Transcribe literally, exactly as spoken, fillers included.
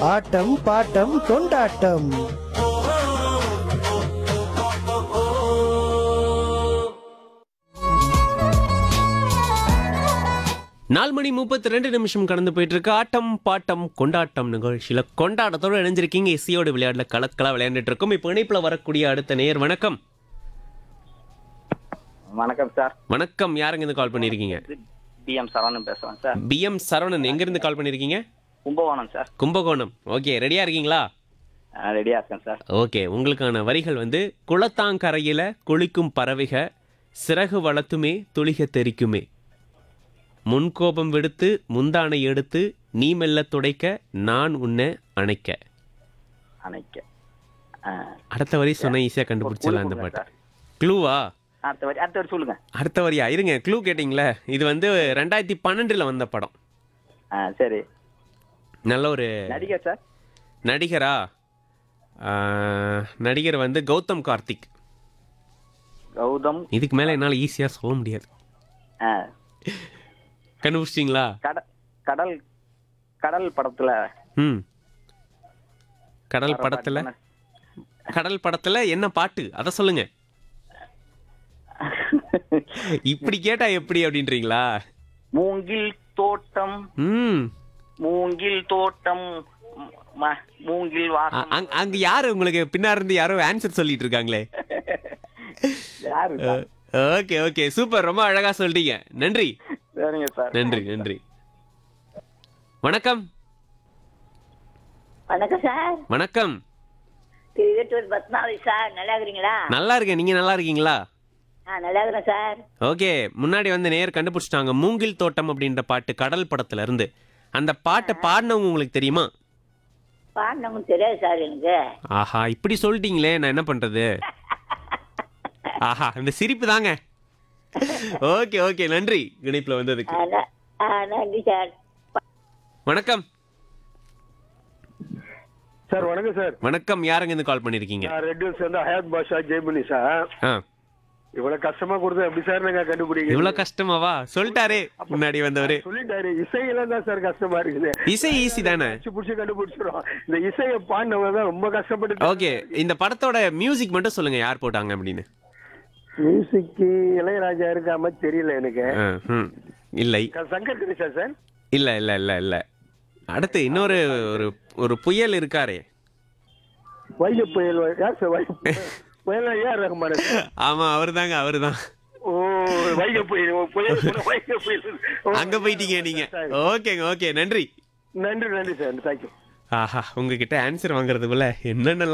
ஆட்டம் bottom கொண்டாட்டம். நாலு மணி முப்பத்தி ரெண்டு நிமிஷம் கடந்து போயிட்டு இருக்கு. ஆட்டம் பாட்டம் கொண்டாட்டம் நிகழ்ச்சியில கொண்டாட்டத்தோடு இணைஞ்சிருக்கீங்க. இசையோடு விளையாடல கலக்கலா விளையாண்டுட்டு இருக்கோம். இப்போ இணைப்புல வரக்கூடிய அடுத்த நேயர். வணக்கம். வணக்கம் சார். வணக்கம். யாருங்க இருந்து கால் பண்ணிருக்கீங்க? பி எம் சரவணன் பேசுறேன் சார். பி எம் சரவணன் எங்க இருந்து கால் பண்ணிருக்கீங்க? கும்பகோணம் சார். கும்பகோணம். ஓகே, ரெடியா இருக்கீங்களா? ரெடியா இருக்கேன் சார். ஓகே, உங்களுக்கான வரிகள் வந்து குளத்தாங்கரையில குளிக்கும் பறவைக சிறகு வளர்த்துமே துளிக தெரிக்குமே, முன்கோபம் விடுத்து முந்தானை எடுத்து நீ மெல்ல துடைக்க நான் உன்னை அணைக்க. அணைக்க. அடுத்த வரி சொன்ன ஈஸியா கண்டுபிடிச்சலாம் அந்த பாட்டு. க்ளூவா? அடுத்த வரி அடுத்த வரி சொல்லுங்க. அடுத்த வரியா? இருங்க, க்ளூ கேட்டீங்களே. இது வந்து ரெண்டாயிரத்தி பன்னெண்டுல வந்த படம். சரி. நல்ல ஒரு நடிகர் சார். நடிகரா? நடிகர் வந்து கௌதம் கார்த்திக். கௌதம். இதுக்கு மேல என்னால ஈஸியா சொல்ல முடியாது. கண்டுபிடிச்சிங்களா? கடல் கடல் படத்துல. ம் கடல் படத்துல கடல் படத்துல என்ன பாட்டு அத சொல்லுங்க. இப்படி கேட்டா எப்படி அப்படின்றீங்களா? மூங்கில் தோட்டம். ம் மூங்கில் தோட்டம் மூங்கில் வாசம். அங்க யாரு உங்களுக்கு பின்னா இருந்து யாரோ ஆன்சர் சொல்லிட்டு இருக்காங்களே. ஓகே ஓகே, சூப்பர், ரொம்ப அழகா சொல்றீங்க. நன்றி. சரிங்க சார். நன்றி நன்றி. வணக்கம். வணக்கம் சார். வணக்கம். திருவேட்டூர் பத்மாவதி சார், நல்லா இருக்கீங்களா? நல்லா இருக்கேன், நீங்க நல்லா இருக்கீங்களா? நல்லா இருக்கிறேன் சார். ஓகே, முன்னாடி வந்து நேர் கண்டுபிடிச்சிட்டாங்க. மூங்கில் தோட்டம் அப்படின்ற பாட்டு கடல் படத்துல இருந்து. அந்த பாட்டை பாடினவங்க உங்களுக்கு தெரியுமா? பாடினவங்க தெரியாது சார் எனக்கு. ஆஹா, இப்படி சொல்லிட்டீங்களே, நான் என்ன பண்றது? ஆஹா, இந்த சிரிப்பு தாங்க. ஓகே ஓகே, நன்றி இணைப்புல வந்ததுக்கு. நன்றி சார். வணக்கம் சார். வணக்கம் சார். வணக்கம். யாருங்க இருந்து கால் பண்ணிருக்கீங்க? ரெட் ஹில்ஸ் வந்து ஹயாத் பாஷா ஜெய்மணி சார். இவ்வளவு கஷ்டமா கொடுத்தா எப்படி சார் நாங்க கண்டுபிடிக்க? இவ்வளவு கஷ்டமாவா? சொல்லிட்டாரே முன்னாடி வந்தவரு. சொல்லிட்டாரு. இசையெல்லாம் தான் சார் கஷ்டமா இருக்குது. இசை ஈஸி தானே, புடிச்சு கண்டுபிடிச்சிடும். இந்த இசையை பாடினவங்க தான் ரொம்ப கஷ்டப்பட்டு. ஓகே, இந்த படத்தோட மியூசிக் மட்டும் சொல்லுங்க, யார் போட்டாங்க அப்படின்னு. மியூசிக் இளையராஜா இருக்காம தெரியல எனக்கு. இல்லை, சங்கர் கணேசா சார்? இல்ல இல்ல இல்ல இல்ல. அடுத்து இன்னொரு ஒரு ஒரு புயல் இருக்காரே. வைகை புயல். யார் சார் வைகை புயல்? ஏஆர் ரஹ்மான். ஆமா, அவர்தாங்க, அவர்தான். ஓ, வைகை புயல். வைகை புயல். அங்க போயிட்டீங்க நீங்க. ஓகேங்க, ஓகே, நன்றி. நன்றி நன்றி சார். தேங்க்யூ. ஆஹா, உங்ககிட்ட ஆன்சர் வாங்குறதுக்குள்ள என்னென்ன